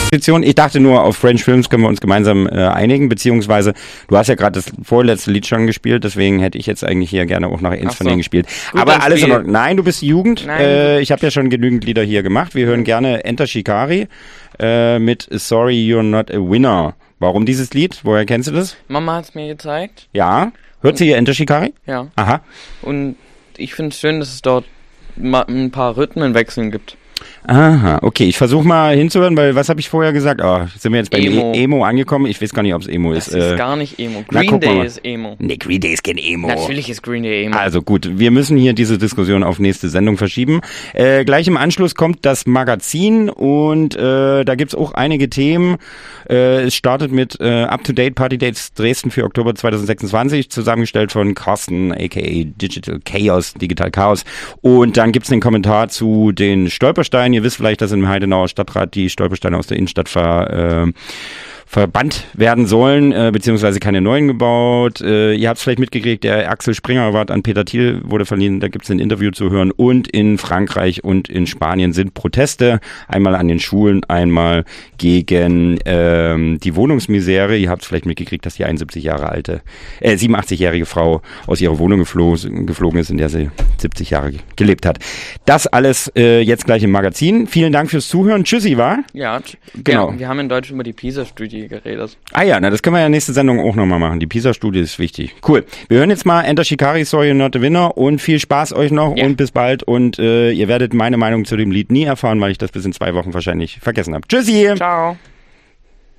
Position. Ich dachte nur, auf French Films können wir uns gemeinsam einigen, beziehungsweise du hast ja gerade das vorletzte Lied schon gespielt, deswegen hätte ich jetzt eigentlich hier gerne auch noch eins von denen gespielt. Gut, aber alles in Ordnung. Nein, du bist Jugend. Ich habe ja schon genügend Lieder hier gemacht. Wir hören gerne Enter Shikari mit Sorry You're Not a Winner. Warum dieses Lied? Woher kennst du das? Mama hat es mir gezeigt. Ja. Hört sie hier Enter Shikari? Ja. Aha. Und ich finde es schön, dass es dort ein paar Rhythmenwechseln gibt. Aha, okay, ich versuche mal hinzuhören, weil was habe ich vorher gesagt? Oh, sind wir jetzt beim Emo angekommen? Ich weiß gar nicht, ob es Emo ist. Das ist gar nicht Emo. Green Day ist Emo. Nee, Green Day ist kein Emo. Natürlich ist Green Day Emo. Also gut, wir müssen hier diese Diskussion auf nächste Sendung verschieben. Gleich im Anschluss kommt das Magazin und da gibt's auch einige Themen. Es startet mit Up-to-Date Party Dates Dresden für Oktober 2026, zusammengestellt von Carsten, aka Digital Chaos. Und dann gibt's den Kommentar zu den Stolpersteinen. Ihr wisst vielleicht, dass im Heidenauer Stadtrat die Stolpersteine aus der Innenstadt verbannt werden sollen, beziehungsweise keine neuen gebaut. Ihr habt es vielleicht mitgekriegt, der Axel Springer Award an Peter Thiel wurde verliehen, da gibt es ein Interview zu hören. Und in Frankreich und in Spanien sind Proteste, einmal an den Schulen, einmal gegen die Wohnungsmisere. Ihr habt es vielleicht mitgekriegt, dass die 87-jährige Frau aus ihrer Wohnung geflogen ist, in der sie 70 Jahre gelebt hat. Das alles jetzt gleich im Magazin. Vielen Dank fürs Zuhören. Tschüssi, wa? Ja, genau. Ja, wir haben in Deutsch über die PISA-Studie geredet. Ah ja, das können wir ja nächste Sendung auch nochmal machen. Die PISA-Studie ist wichtig. Cool. Wir hören jetzt mal Enter Shikari, Sorry You're Not a Winner und viel Spaß euch noch und bis bald und ihr werdet meine Meinung zu dem Lied nie erfahren, weil ich das bis in 2 Wochen wahrscheinlich vergessen habe. Tschüssi! Ciao!